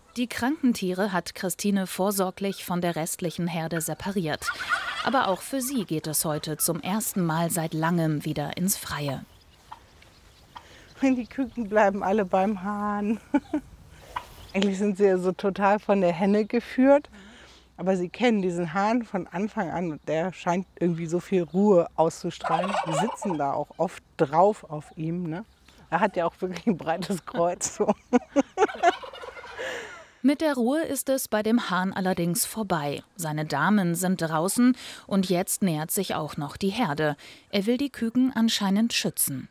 Die kranken Tiere hat Christine vorsorglich von der restlichen Herde separiert. Aber auch für sie geht es heute zum ersten Mal seit langem wieder ins Freie. Die Küken bleiben alle beim Hahn. Eigentlich sind sie ja so total von der Henne geführt. Aber sie kennen diesen Hahn von Anfang an und der scheint irgendwie so viel Ruhe auszustrahlen. Die sitzen da auch oft drauf auf ihm, ne? Er hat ja auch wirklich ein breites Kreuz. So. Mit der Ruhe ist es bei dem Hahn allerdings vorbei. Seine Damen sind draußen und jetzt nähert sich auch noch die Herde. Er will die Küken anscheinend schützen.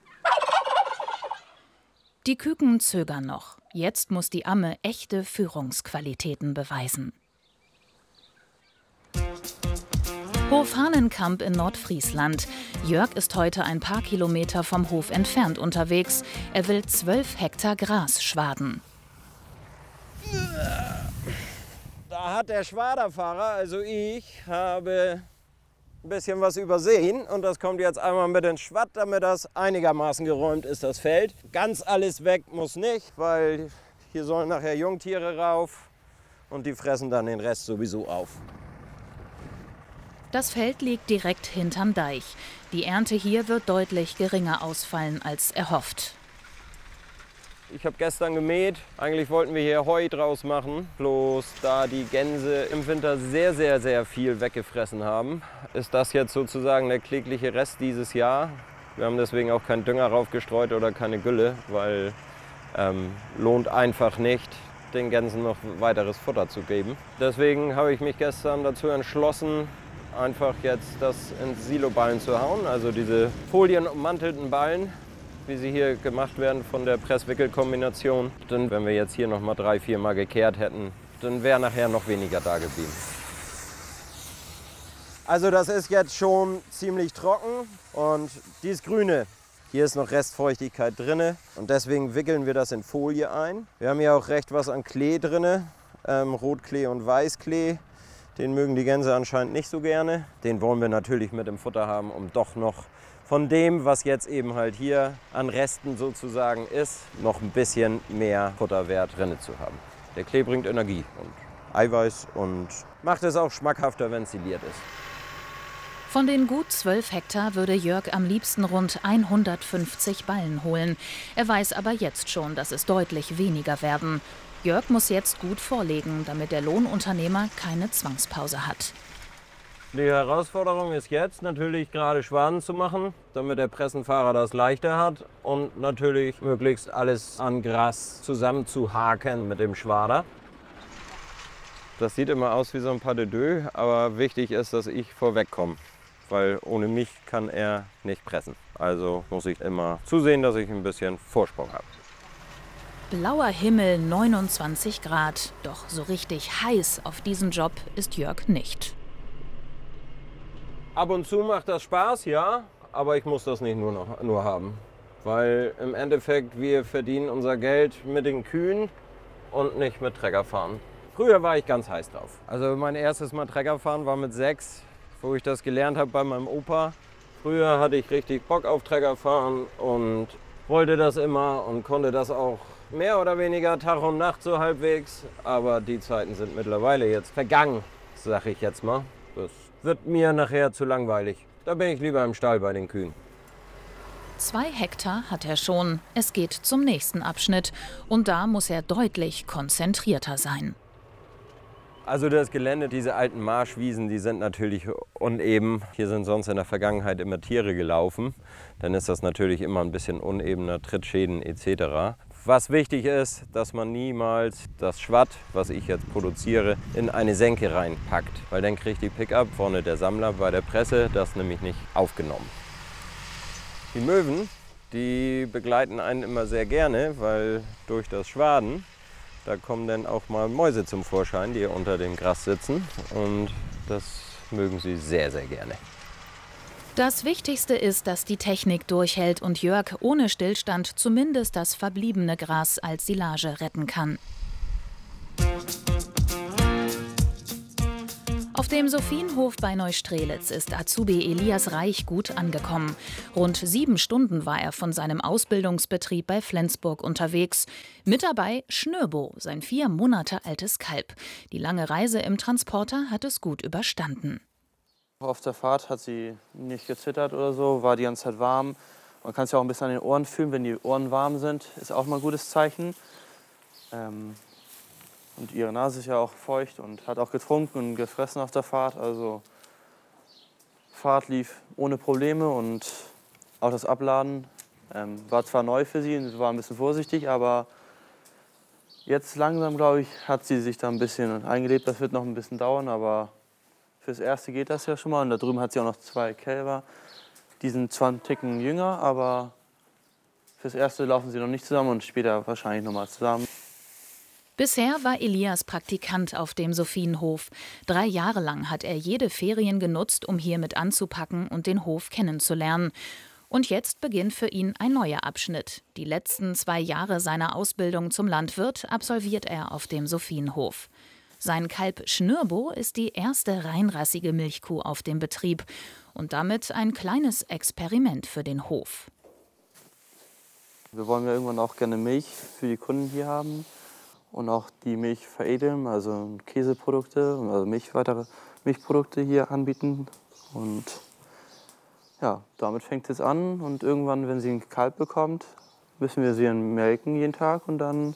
Die Küken zögern noch. Jetzt muss die Amme echte Führungsqualitäten beweisen. Hof Hahnenkamp in Nordfriesland. Jörg ist heute ein paar Kilometer vom Hof entfernt unterwegs. Er will 12 Hektar Gras schwaden. Da hat der Schwaderfahrer, also ich, habe ein bisschen was übersehen. Und das kommt jetzt einmal mit ins Schwatt, damit das einigermaßen geräumt ist, das Feld. Ganz alles weg muss nicht, weil hier sollen nachher Jungtiere rauf. Und die fressen dann den Rest sowieso auf. Das Feld liegt direkt hinterm Deich. Die Ernte hier wird deutlich geringer ausfallen als erhofft. Ich habe gestern gemäht. Eigentlich wollten wir hier Heu draus machen. Bloß da die Gänse im Winter sehr, sehr, sehr viel weggefressen haben, ist das jetzt sozusagen der klägliche Rest dieses Jahr. Wir haben deswegen auch keinen Dünger raufgestreut oder keine Gülle, weil lohnt einfach nicht, den Gänsen noch weiteres Futter zu geben. Deswegen habe ich mich gestern dazu entschlossen, einfach jetzt das ins Siloballen zu hauen, also diese folienummantelten Ballen, wie sie hier gemacht werden von der Press-Wickel-Kombination. Denn wenn wir jetzt hier noch mal 3-4 Mal gekehrt hätten, dann wäre nachher noch weniger da geblieben. Also das ist jetzt schon ziemlich trocken und dieses Grüne, hier ist noch Restfeuchtigkeit drin und deswegen wickeln wir das in Folie ein. Wir haben hier auch recht was an Klee drin, Rotklee und Weißklee. Den mögen die Gänse anscheinend nicht so gerne. Den wollen wir natürlich mit im Futter haben, um doch noch von dem, was jetzt eben halt hier an Resten sozusagen ist, noch ein bisschen mehr Futterwert drin zu haben. Der Klee bringt Energie und Eiweiß und macht es auch schmackhafter, wenn es siliert ist. Von den gut 12 Hektar würde Jörg am liebsten rund 150 Ballen holen. Er weiß aber jetzt schon, dass es deutlich weniger werden. Jörg muss jetzt gut vorlegen, damit der Lohnunternehmer keine Zwangspause hat. Die Herausforderung ist jetzt natürlich gerade Schwaden zu machen, damit der Pressenfahrer das leichter hat und natürlich möglichst alles an Gras zusammenzuhaken mit dem Schwader. Das sieht immer aus wie so ein Pas de deux, aber wichtig ist, dass ich vorwegkomme, weil ohne mich kann er nicht pressen. Also muss ich immer zusehen, dass ich ein bisschen Vorsprung habe. Blauer Himmel, 29 Grad. Doch so richtig heiß auf diesen Job ist Jörg nicht. Ab und zu macht das Spaß, ja, aber ich muss das nicht nur haben. Weil im Endeffekt, wir verdienen unser Geld mit den Kühen und nicht mit Treckerfahren. Früher war ich ganz heiß drauf. Also mein erstes Mal Treckerfahren war mit 6, wo ich das gelernt habe bei meinem Opa. Früher hatte ich richtig Bock auf Treckerfahren und wollte das immer und konnte das auch mehr oder weniger Tag und Nacht so halbwegs. Aber die Zeiten sind mittlerweile jetzt vergangen, sag ich jetzt mal. Das wird mir nachher zu langweilig. Da bin ich lieber im Stall bei den Kühen. 2 Hektar hat er schon. Es geht zum nächsten Abschnitt. Und da muss er deutlich konzentrierter sein. Also das Gelände, diese alten Marschwiesen, die sind natürlich uneben. Hier sind sonst in der Vergangenheit immer Tiere gelaufen. Dann ist das natürlich immer ein bisschen unebener, Trittschäden etc. Was wichtig ist, dass man niemals das Schwatt, was ich jetzt produziere, in eine Senke reinpackt. Weil dann kriegt die Pickup vorne der Sammler bei der Presse das nämlich nicht aufgenommen. Die Möwen, die begleiten einen immer sehr gerne, weil durch das Schwaden, da kommen dann auch mal Mäuse zum Vorschein, die unter dem Gras sitzen. Und das mögen sie sehr, sehr gerne. Das Wichtigste ist, dass die Technik durchhält und Jörg ohne Stillstand zumindest das verbliebene Gras als Silage retten kann. Auf Auf dem Sophienhof bei Neustrelitz ist Azubi Elias Reich gut angekommen. Rund 7 Stunden war er von seinem Ausbildungsbetrieb bei Flensburg unterwegs. Mit dabei Schnürbo, sein 4 Monate altes Kalb. Die lange Reise im Transporter hat es gut überstanden. Auf der Fahrt hat sie nicht gezittert oder so, war die ganze Zeit warm. Man kann es ja auch ein bisschen an den Ohren fühlen, wenn die Ohren warm sind, ist auch mal ein gutes Zeichen. Und ihre Nase ist ja auch feucht und hat auch getrunken und gefressen auf der Fahrt. Also Fahrt lief ohne Probleme und auch das Abladen war zwar neu für sie und sie war ein bisschen vorsichtig, aber jetzt langsam, glaube ich, hat sie sich da ein bisschen eingelebt. Das wird noch ein bisschen dauern, aber fürs Erste geht das ja schon mal. Und da drüben hat sie auch noch 2 Kälber. Die sind zwar einen Ticken jünger, aber fürs Erste laufen sie noch nicht zusammen und später wahrscheinlich noch mal zusammen. Bisher war Elias Praktikant auf dem Sophienhof. 3 Jahre lang hat er jede Ferien genutzt, um hier mit anzupacken und den Hof kennenzulernen. Und jetzt beginnt für ihn ein neuer Abschnitt. Die letzten 2 Jahre seiner Ausbildung zum Landwirt absolviert er auf dem Sophienhof. Sein Kalb Schnürbo ist die erste reinrassige Milchkuh auf dem Betrieb und damit ein kleines Experiment für den Hof. Wir wollen ja irgendwann auch gerne Milch für die Kunden hier haben. Und auch die Milch veredeln, also Käseprodukte, also weitere Milchprodukte hier anbieten. Und ja, damit fängt es an. Und irgendwann, wenn sie ein Kalb bekommt, müssen wir sie melken jeden Tag. Und dann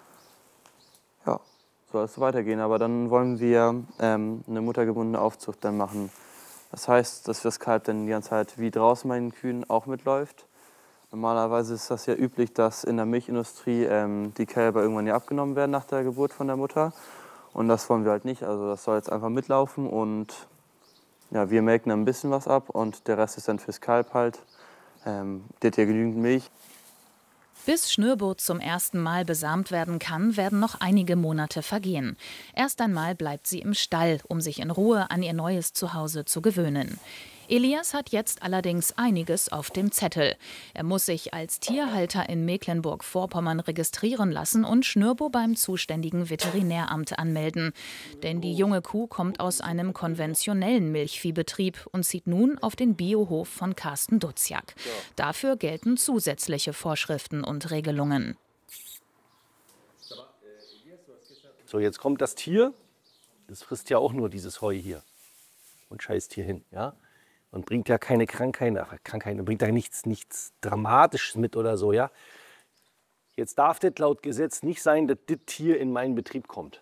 ja, soll es weitergehen. Aber dann wollen wir eine muttergebundene Aufzucht dann machen. Das heißt, dass das Kalb dann die ganze Zeit wie draußen bei den Kühen auch mitläuft. Normalerweise ist das ja üblich, dass in der Milchindustrie die Kälber irgendwann ja abgenommen werden nach der Geburt von der Mutter. Und das wollen wir halt nicht. Also das soll jetzt einfach mitlaufen und ja, wir melken dann ein bisschen was ab und der Rest ist dann fürs Kalb halt. Der hat ja genügend Milch. Bis Schnürbo zum ersten Mal besamt werden kann, werden noch einige Monate vergehen. Erst einmal bleibt sie im Stall, um sich in Ruhe an ihr neues Zuhause zu gewöhnen. Elias hat jetzt allerdings einiges auf dem Zettel. Er muss sich als Tierhalter in Mecklenburg-Vorpommern registrieren lassen und Schnürbo beim zuständigen Veterinäramt anmelden. Denn die junge Kuh kommt aus einem konventionellen Milchviehbetrieb und zieht nun auf den Biohof von Carsten Duziak. Dafür gelten zusätzliche Vorschriften und Regelungen. So, jetzt kommt das Tier. Das frisst ja auch nur dieses Heu hier und scheißt hier hin, ja. Und bringt ja keine Krankheiten, bringt da nichts Dramatisches mit oder so, ja. Jetzt darf das laut Gesetz nicht sein, dass das Tier in meinen Betrieb kommt.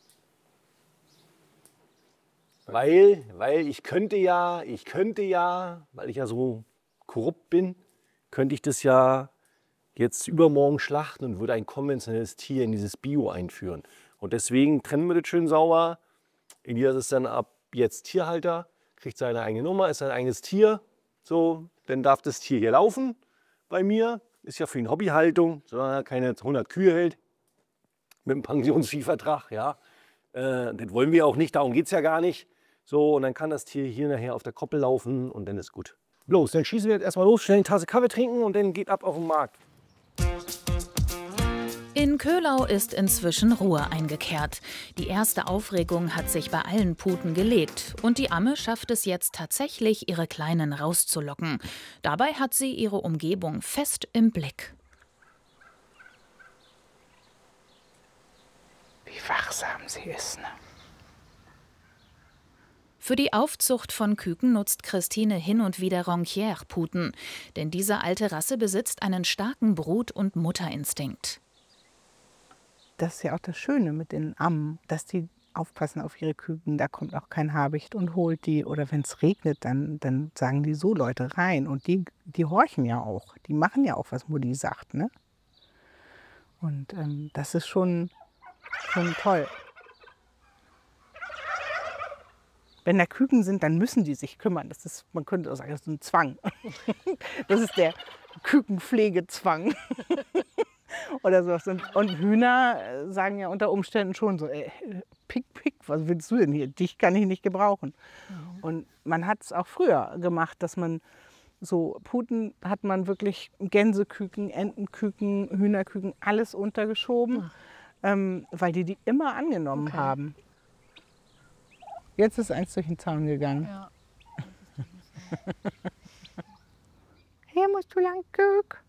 Weil ich könnte ja, weil ich ja so korrupt bin, könnte ich das ja jetzt übermorgen schlachten und würde ein konventionelles Tier in dieses Bio einführen. Und deswegen trennen wir das schön sauber. Elias ist dann ab jetzt Tierhalter, kriegt seine eigene Nummer, ist sein eigenes Tier. So, dann darf das Tier hier laufen bei mir. Ist ja für ihn Hobbyhaltung, solange er keine 100 Kühe hält. Mit einem Pensionsviehvertrag, ja. Das wollen wir auch nicht, darum geht es ja gar nicht. So, und dann kann das Tier hier nachher auf der Koppel laufen und dann ist gut. Bloß, dann schießen wir jetzt erstmal los, schnell eine Tasse Kaffee trinken und dann geht ab auf den Markt. In Köhlau ist inzwischen Ruhe eingekehrt. Die erste Aufregung hat sich bei allen Puten gelegt. Und die Amme schafft es jetzt tatsächlich, ihre Kleinen rauszulocken. Dabei hat sie ihre Umgebung fest im Blick. Wie wachsam sie ist, ne? Für die Aufzucht von Küken nutzt Christine hin und wieder Ronquière-Puten. Denn diese alte Rasse besitzt einen starken Brut- und Mutterinstinkt. Das ist ja auch das Schöne mit den Ammen, dass die aufpassen auf ihre Küken. Da kommt auch kein Habicht und holt die. Oder wenn es regnet, dann sagen die so Leute rein. Und die horchen ja auch. Die machen ja auch, was Mutti sagt, ne? Und das ist schon toll. Wenn da Küken sind, dann müssen die sich kümmern. Das ist, man könnte auch sagen, das ist ein Zwang. Das ist der Kükenpflegezwang. Oder sowas. Und Hühner sagen ja unter Umständen schon so, Pick, was willst du denn hier? Dich kann ich nicht gebrauchen. Mhm. Und man hat es auch früher gemacht, dass man so Puten hat man wirklich Gänseküken, Entenküken, Hühnerküken, alles untergeschoben, weil die immer angenommen haben. Jetzt ist eins durch den Zaun gegangen. Ja. Hier musst du lang, Guck.